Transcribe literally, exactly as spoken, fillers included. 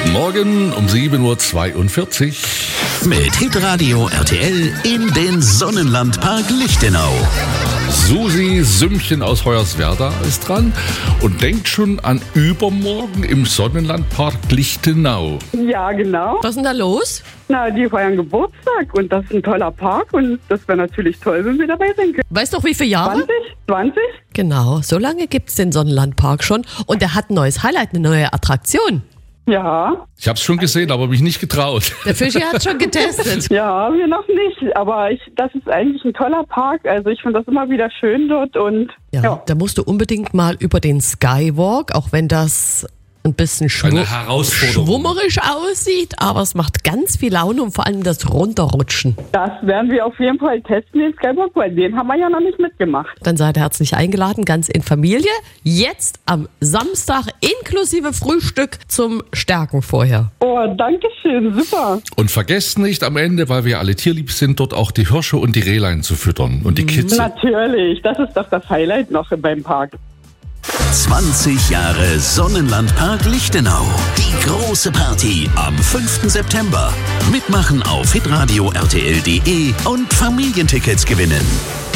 Morgen um sieben Uhr zweiundvierzig. Mit Hitradio R T L in den Sonnenlandpark Lichtenau. Susi Sümmchen aus Hoyerswerda ist dran und denkt schon an übermorgen im Sonnenlandpark Lichtenau. Ja, genau. Was ist denn da los? Na, die feiern Geburtstag und das ist ein toller Park und das wäre natürlich toll, wenn wir dabei sein können. Weißt du noch, wie viele Jahre? zwanzig? zwanzig? Genau, so lange gibt es den Sonnenlandpark schon. Und der hat ein neues Highlight, eine neue Attraktion. Ja. Ich habe es schon gesehen, aber mich nicht getraut. Der Fischi hat schon getestet. Ja, wir noch nicht, aber ich, das ist eigentlich ein toller Park. Also ich finde das immer wieder schön dort und Ja, ja. da musst du unbedingt mal über den Skywalk, auch wenn das ein bisschen schwu- Eine Herausforderung. schwummerisch aussieht, aber es macht ganz viel Laune und vor allem das Runterrutschen. Das werden wir auf jeden Fall testen, den Skywalk, weil den haben wir ja noch nicht mitgemacht. Dann seid ihr herzlich eingeladen, ganz in Familie. Jetzt am Samstag inklusive Frühstück zum Stärken vorher. Oh, danke schön, super. Und vergesst nicht am Ende, weil wir alle tierlieb sind, dort auch die Hirsche und die Rehlein zu füttern und die Kitze. Natürlich, das ist doch das Highlight noch beim Park. zwanzig Jahre Sonnenlandpark Lichtenau. Die große Party am fünften September. Mitmachen auf hitradio R T L punkt de und Familientickets gewinnen.